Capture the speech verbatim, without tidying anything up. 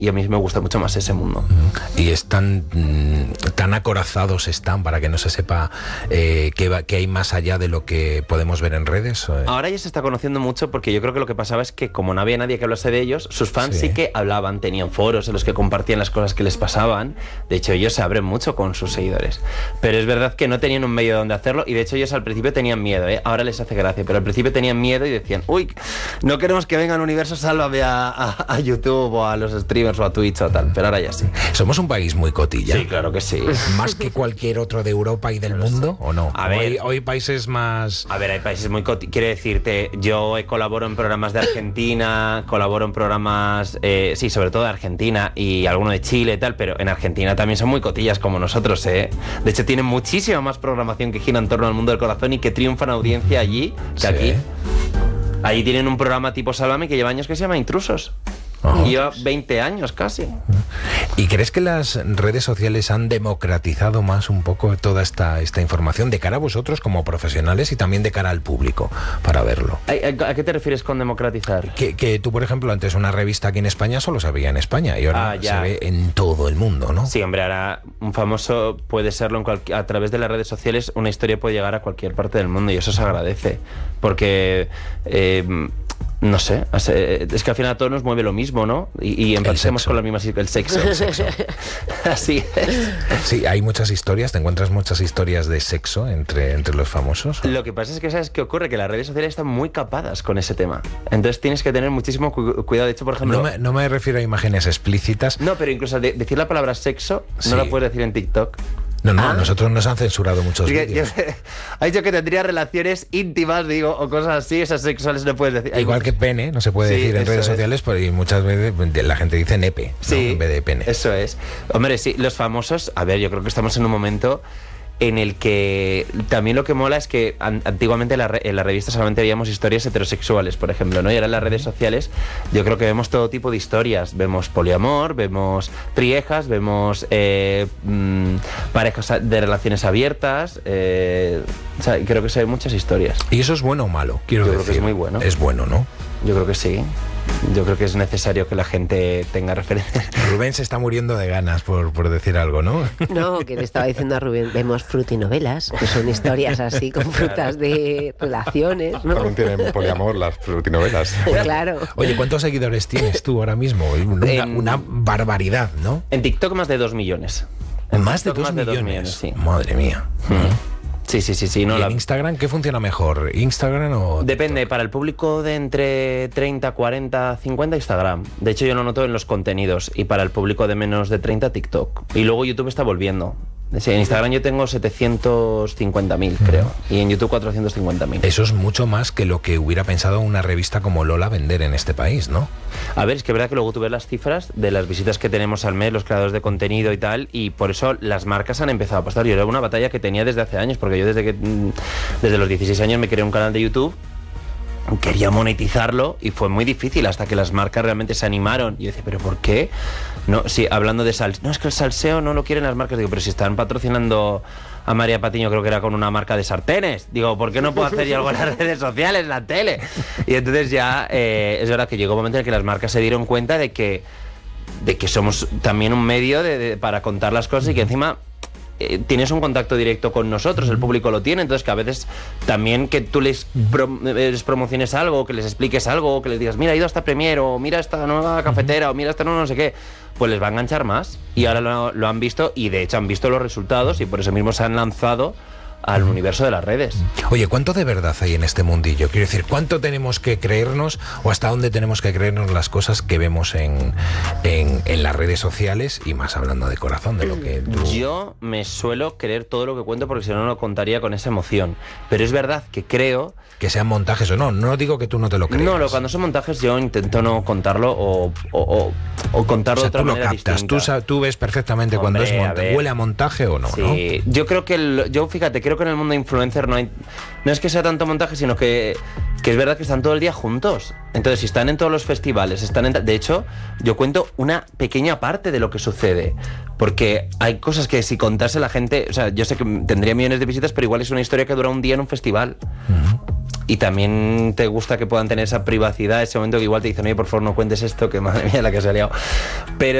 Y a mí me gusta mucho más ese mundo. Y están tan acorazados están para que no se sepa eh, qué, va, qué hay más allá de lo que podemos ver en redes. Ahora ya se está conociendo mucho porque yo creo que lo que pasaba es que como no había nadie que hablase de ellos, sus fans sí, sí que hablaban, tenían foros en los que compartían las cosas que les pasaban. De hecho, ellos se abren mucho con sus seguidores. Pero es verdad que no tenían un medio donde hacerlo y de hecho ellos al principio tenían miedo, ¿eh? Ahora les hace gracia, pero al principio tenían miedo y decían, uy, no queremos que vengan Universo Sálvame a, a, a YouTube o a los streamers o a Twitch o tal, pero ahora ya sí. Somos un país muy cotilla. Sí, claro que sí. Más que cualquier otro de Europa y del pero mundo, sí. ¿O no? A ver, hoy, hoy países más... A ver, hay países muy cotillas. Quiero decirte, yo colaboro en programas de Argentina, colaboro en programas, eh, sí, sobre todo de Argentina y alguno de Chile y tal, pero en Argentina también son muy cotillas como nosotros, ¿eh? De hecho, tienen muchísima más programación que gira en torno al mundo del corazón y que triunfa en audiencia allí que sí. Aquí. Allí tienen un programa tipo Sálvame que lleva años que se llama Intrusos. Oh. Lleva veinte años casi. ¿Y crees que las redes sociales han democratizado más un poco toda esta, esta información de cara a vosotros como profesionales y también de cara al público para verlo? ¿A, a qué te refieres con democratizar? Que, que tú, por ejemplo, antes una revista aquí en España solo se veía en España y ahora ah, se ve en todo el mundo, ¿no? Sí, hombre, ahora un famoso puede serlo en cualquier, a través de las redes sociales, una historia puede llegar a cualquier parte del mundo y eso se agradece porque... Eh, No sé, es que al final a todos nos mueve lo mismo, ¿no? Y, y empecemos con la misma... El sexo. El sexo. Así es. Sí, hay muchas historias, te encuentras muchas historias de sexo entre, entre los famosos. Lo que pasa es que, ¿sabes qué ocurre? Que las redes sociales están muy capadas con ese tema. Entonces tienes que tener muchísimo cu cuidado. De hecho, por ejemplo... No me, no me refiero a imágenes explícitas. No, pero incluso de, decir la palabra sexo, sí. No la puedes decir en TikTok. No, no, ah. nosotros nos han censurado muchos vídeos. Ha dicho que tendría relaciones íntimas, digo, o cosas así, esas sexuales no puedes decir. Igual que pene, no se puede sí, decir en redes es. sociales, y muchas veces la gente dice nepe, sí, ¿no? En vez de pene. Eso es. Hombre, sí, los famosos, a ver, yo creo que estamos en un momento en el que también lo que mola es que an antiguamente en la, en la revista solamente veíamos historias heterosexuales, por ejemplo, ¿no? Y ahora en las redes sociales yo creo que vemos todo tipo de historias. Vemos poliamor, vemos triejas, vemos eh, mmm, parejas de relaciones abiertas, eh, o sea, creo que sí hay muchas historias. ¿Y eso es bueno o malo? Quiero yo decir, creo que es muy bueno. Es bueno, ¿no? Yo creo que sí. Yo creo que es necesario que la gente tenga referencias. Rubén se está muriendo de ganas por, por decir algo, ¿no? No, que le estaba diciendo a Rubén, vemos frutinovelas, que son historias así con frutas de relaciones, ¿no? También tienen poliamor las frutinovelas. Claro. Oye, ¿cuántos seguidores tienes tú ahora mismo? Una, en, una barbaridad, ¿no? En TikTok más de dos millones. En ¿Más, de dos, más millones? de dos millones? Sí. Madre mía. Mm. Sí, sí, sí, sí. No, ¿Y la... en Instagram qué funciona mejor? ¿Instagram o...? Depende, para el público de entre treinta, cuarenta, cincuenta, Instagram. De hecho, yo lo noto en los contenidos. Y para el público de menos de treinta, TikTok. Y luego YouTube está volviendo. Sí, en Instagram yo tengo setecientos cincuenta mil, creo. Y en YouTube cuatrocientos cincuenta mil. Eso es mucho más que lo que hubiera pensado una revista como Lola vender en este país, ¿no? A ver, es que es verdad que luego tú ves las cifras de las visitas que tenemos al mes, los creadores de contenido y tal, y por eso las marcas han empezado a apostar. Yo era una batalla que tenía desde hace años, porque yo desde que desde los dieciséis años me creé un canal de YouTube, quería monetizarlo y fue muy difícil hasta que las marcas realmente se animaron. Y yo decía, ¿pero por qué? No, sí, hablando de salseo, no, es que el salseo no lo quieren las marcas. Digo, pero si están patrocinando a María Patiño, creo que era con una marca de sartenes. Digo, ¿por qué no puedo hacer yo algo en las redes sociales, en la tele? Y entonces ya eh, es verdad que llegó un momento en el que las marcas se dieron cuenta de que, de que somos también un medio de, de, para contar las cosas y que encima tienes un contacto directo con nosotros, el público lo tiene, entonces que a veces también que tú les, pro, les promociones algo, que les expliques algo, que les digas, mira, he ido a esta premier, o mira esta nueva cafetera, o mira esta no, no sé qué, pues les va a enganchar más. Y ahora lo, lo han visto, y de hecho han visto los resultados, y por eso mismo se han lanzado al universo de las redes. Oye, ¿cuánto de verdad hay en este mundillo? Quiero decir, ¿cuánto tenemos que creernos o hasta dónde tenemos que creernos las cosas que vemos en, en, en las redes sociales y más hablando de corazón, de lo que tú... Yo me suelo creer todo lo que cuento porque si no, no lo contaría con esa emoción. Pero es verdad que creo... Que sean montajes o no, no digo que tú no te lo creas. No, lo, cuando son montajes yo intento no contarlo o, o, o, o contarlo o sea, de otra tú lo manera captas, distinta. Tú, tú ves perfectamente Hombre, cuando es montaje, huele a montaje o no, sí. ¿no? Yo creo que, el, yo fíjate, creo que en el mundo influencer no hay, no es que sea tanto montaje, sino que, que es verdad que están todo el día juntos. Entonces, si están en todos los festivales, están en, de hecho, yo cuento una pequeña parte de lo que sucede, porque hay cosas que si contase la gente, o sea, yo sé que tendría millones de visitas, pero igual es una historia que dura un día en un festival. Uh-huh. y también te gusta que puedan tener esa privacidad, ese momento que igual te dicen, oye, por favor no cuentes esto, que madre mía la que se ha liado. Pero